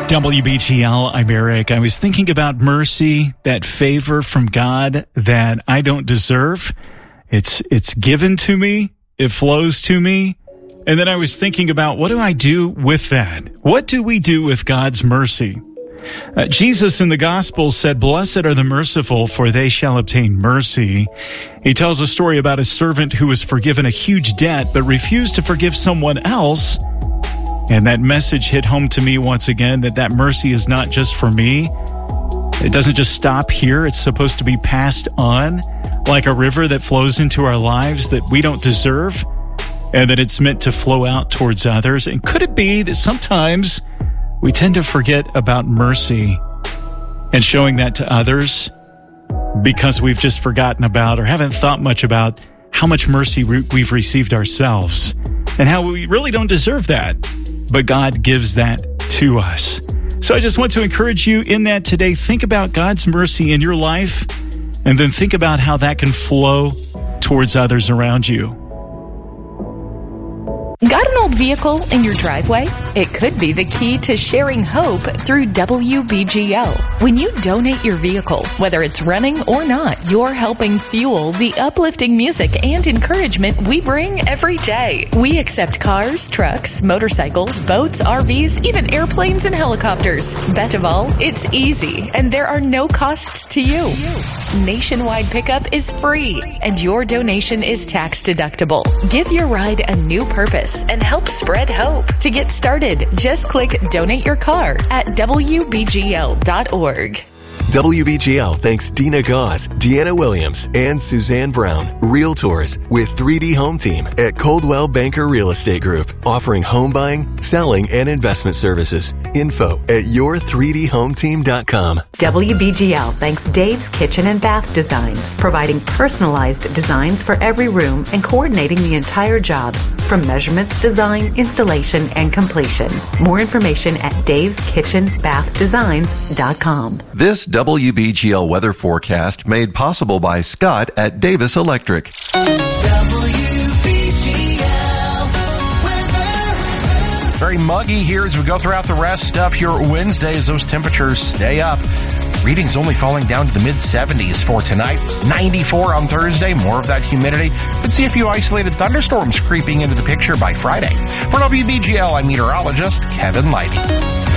WBGL, I'm Eric. I was thinking about mercy, that favor from God that I don't deserve. It's given to me. It flows to me. And then I was thinking about, what do I do with that? What do we do with God's mercy? Jesus in the gospel said, "Blessed are the merciful, for they shall obtain mercy." He tells a story about a servant who was forgiven a huge debt, but refused to forgive someone else. And that message hit home to me once again, that mercy is not just for me. It doesn't just stop here. It's supposed to be passed on like a river that flows into our lives that we don't deserve, and that it's meant to flow out towards others. And could it be that sometimes we tend to forget about mercy and showing that to others because we've just forgotten about or haven't thought much about how much mercy we've received ourselves and how we really don't deserve that, but God gives that to us. So I just want to encourage you in that today. Think about God's mercy in your life, and then think about how that can flow towards others around you. Got an old vehicle in your driveway? It could be the key to sharing hope through WBGL. When you donate your vehicle, whether it's running or not, you're helping fuel the uplifting music and encouragement we bring every day. We accept cars, trucks, motorcycles, boats, RVs, even airplanes and helicopters. Best of all, it's easy, and there are no costs to you. Nationwide pickup is free, and your donation is tax deductible. Give your ride a new purpose and help spread hope. To get started, just click Donate Your Car at WBGL.org. WBGL thanks Dina Gauze, Deanna Williams, and Suzanne Brown, Realtors with 3D Home Team at Coldwell Banker Real Estate Group, offering home buying, selling, and investment services. Info at your3dhometeam.com. WBGL thanks Dave's Kitchen and Bath Designs, providing personalized designs for every room and coordinating the entire job, from measurements, design, installation, and completion. More information at daveskitchenbathdesigns.com. This WBGL weather forecast made possible by Scott at Davis Electric. Very muggy here as we go throughout the rest of your Wednesday as those temperatures stay up. Readings only falling down to the mid-70s for tonight. 94 on Thursday, more of that humidity. Could see a few isolated thunderstorms creeping into the picture by Friday. For WBGL, I'm meteorologist Kevin Leidy.